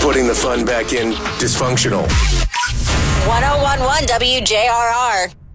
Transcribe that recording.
putting the fun back in dysfunctional. 1011 WJRR.